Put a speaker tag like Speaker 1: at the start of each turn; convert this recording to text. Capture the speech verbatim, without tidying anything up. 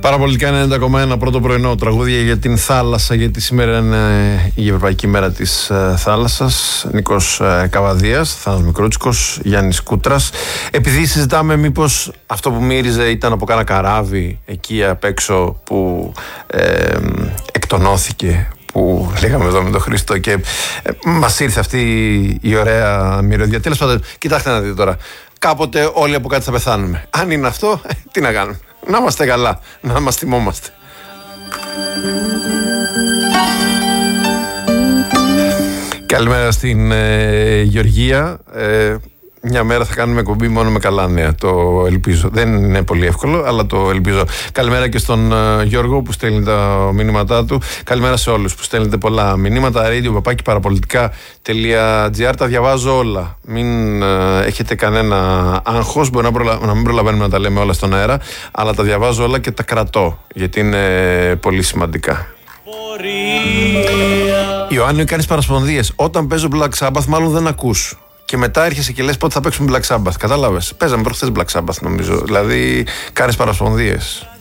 Speaker 1: Παραπολιτικά ενενήντα κόμμα ένα, πρώτο πρωινό, τραγούδια για την θάλασσα, γιατί σήμερα είναι η Ευρωπαϊκή Μέρα της ε, Θάλασσας. Νίκος ε, Καβαδίας, Θάνος Μικρούτσικος, Γιάννης Κούτρας. Επειδή συζητάμε μήπως αυτό που μύριζε ήταν από κάνα καράβι εκεί απ' έξω που ε, εκτονώθηκε, που λέγαμε εδώ με τον Χρήστο και ε, μας ήρθε αυτή η ωραία μυρωδιά. Τέλος πάντων, κοιτάξτε να δείτε τώρα. Κάποτε όλοι από κάτι θα πεθάνουμε. Αν είναι αυτό, ε, τι να κάνουμε. Να είμαστε καλά, να μας θυμόμαστε. Καλημέρα στην ε, Γεωργία. Ε, μια μέρα θα κάνουμε εκπομπή μόνο με καλά νέα, το ελπίζω. Δεν είναι πολύ εύκολο, αλλά το ελπίζω. Καλημέρα και στον ε, Γιώργο που στέλνει τα μηνύματά του. Καλημέρα σε όλους που στέλνετε πολλά μηνύματα. radio παπάκι παραπολιτικά τελεία τζι άρ. Τα διαβάζω όλα. Μην ε, έχετε κανένα άγχος. Μπορεί να, προλα... να μην προλαβαίνουμε να τα λέμε όλα στον αέρα, αλλά τα διαβάζω όλα και τα κρατώ, γιατί είναι πολύ σημαντικά. Ιωάννη, κάνεις παρασπονδίες. Όταν παίζω Black Sabbath, μάλλον δεν ακούς. Και μετά έρχεσαι και λες πότε θα παίξουμε Black Sabbath. Κατάλαβες. Παίζαμε προχθές Black Sabbath, νομίζω. Δηλαδή, κάνεις παρασπονδίες.